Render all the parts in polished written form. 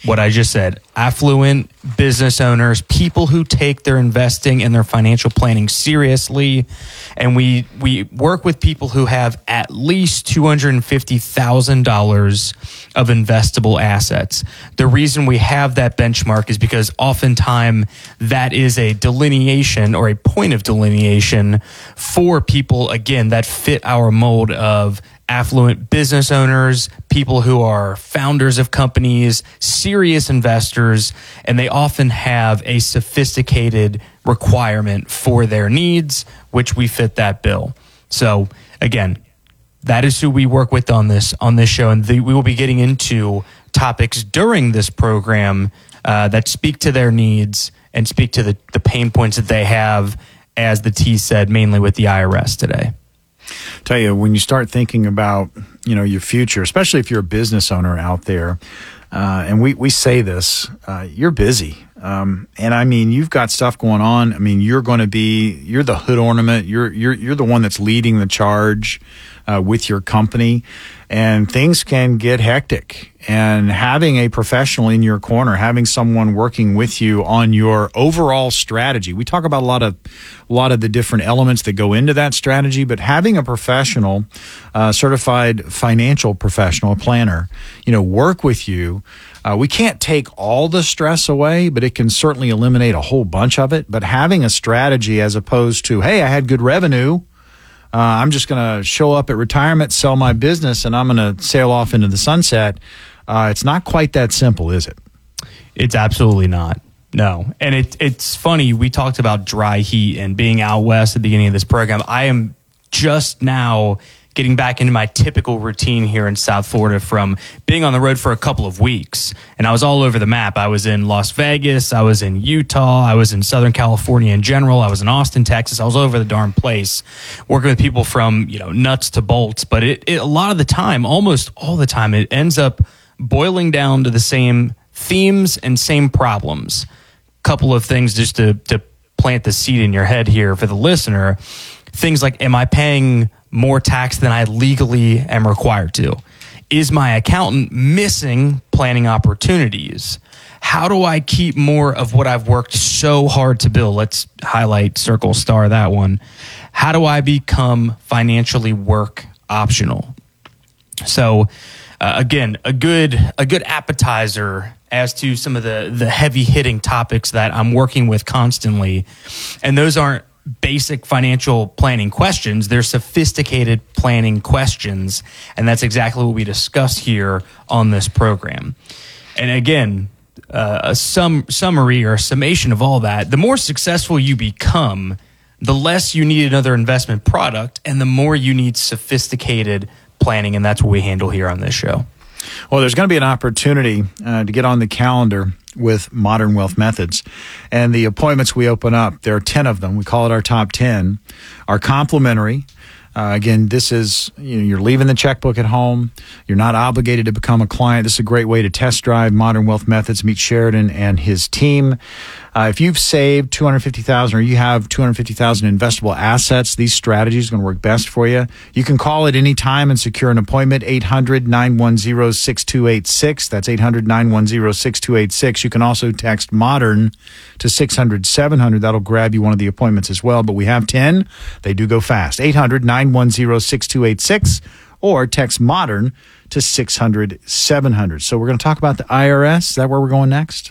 what I just said. Affluent business owners, people who take their investing and their financial planning seriously. And we work with people who have at least $250,000 of investable assets. The reason we have that benchmark is because oftentimes that is a delineation or a point of delineation for people, again, that fit our mold of affluent business owners, people who are founders of companies, serious investors, and they often have a sophisticated requirement for their needs, which we fit that bill. So again, that is who we work with on this show, and we will be getting into topics during this program that speak to their needs and speak to the pain points that they have, as the T said, mainly with the IRS today. Tell you, when you start thinking about, your future, especially if you're a business owner out there, and we say this, you're busy. And I mean, you've got stuff going on. I mean, you're the hood ornament. You're the one that's leading the charge with your company, and things can get hectic. And having a professional in your corner, having someone working with you on your overall strategy. We talk about a lot of the different elements that go into that strategy, but having a professional, certified financial professional, a planner, work with you. We can't take all the stress away, but it can certainly eliminate a whole bunch of it. But having a strategy as opposed to, hey, I had good revenue, I'm just going to show up at retirement, sell my business, and I'm going to sail off into the sunset. It's not quite that simple, is it? It's absolutely not. No. And it's funny. We talked about dry heat and being out west at the beginning of this program. I am just now getting back into my typical routine here in South Florida from being on the road for a couple of weeks. And I was all over the map. I was in Las Vegas. I was in Utah. I was in Southern California in general. I was in Austin, Texas. I was all over the darn place working with people from, nuts to bolts. But it a lot of the time, almost all the time, it ends up boiling down to the same themes and same problems. Couple of things just to plant the seed in your head here for the listener. Things like, am I paying more tax than I legally am required to? Is my accountant missing planning opportunities? How do I keep more of what I've worked so hard to build? Let's highlight, circle, star that one. How do I become financially work optional? So again, a good appetizer as to some of the heavy hitting topics that I'm working with constantly. And those aren't basic financial planning questions. They're sophisticated planning questions. And that's exactly what we discuss here on this program. And again, a summary or a summation of all that, the more successful you become, the less you need another investment product and the more you need sophisticated planning. And that's what we handle here on this show. Well, there's going to be an opportunity to get on the calendar with Modern Wealth Methods. And the appointments we open up, there are 10 of them. We call it our top 10, are complimentary. Again, this is, you're leaving the checkbook at home. You're not obligated to become a client. This is a great way to test drive Modern Wealth Methods, meet Sheridan and his team. If you've saved $250,000 or you have $250,000 investable assets, these strategies are going to work best for you. You can call at any time and secure an appointment, 800-910-6286. That's 800-910-6286. You can also text MODERN to 600-700. That'll grab you one of the appointments as well. But we have 10. They do go fast. 800-910-6286 or text MODERN to 600-700. So we're going to talk about the IRS. Is that where we're going next?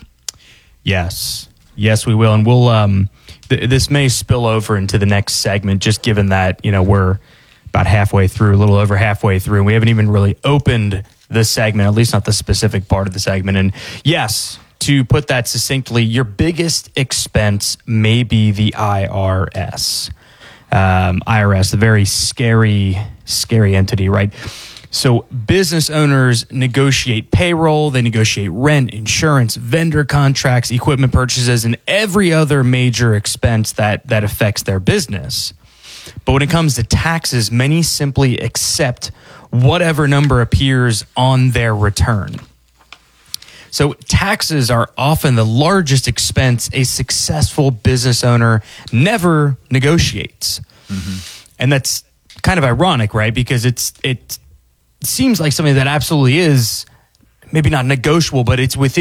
Yes, we will. And we'll, this may spill over into the next segment, just given that, we're about halfway through, a little over halfway through, and we haven't even really opened the segment, at least not the specific part of the segment. And yes, to put that succinctly, your biggest expense may be the IRS. IRS, the very scary entity, right? So business owners negotiate payroll, they negotiate rent, insurance, vendor contracts, equipment purchases, and every other major expense that affects their business. But when it comes to taxes, many simply accept whatever number appears on their return. So taxes are often the largest expense a successful business owner never negotiates. Mm-hmm. And that's kind of ironic, right? Because it seems like something that absolutely is maybe not negotiable, but it's within